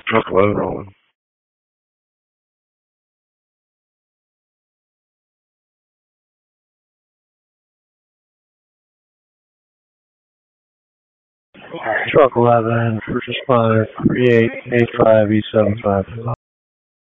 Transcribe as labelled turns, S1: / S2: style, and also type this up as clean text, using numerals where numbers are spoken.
S1: Truck 11 rolling. Truck 11, first responder, 3885 E75.